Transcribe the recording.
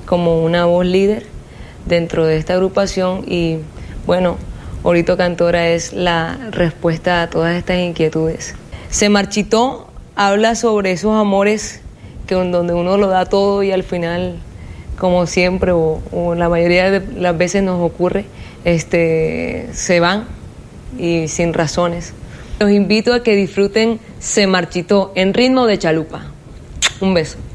como una voz líder dentro de esta agrupación y bueno, Orito Cantora es la respuesta a todas estas inquietudes. Se marchitó, habla sobre esos amores donde uno lo da todo y al final, como siempre o la mayoría de las veces nos ocurre, se van y sin razones. Los invito a que disfruten Se Marchitó en ritmo de chalupa. Un beso.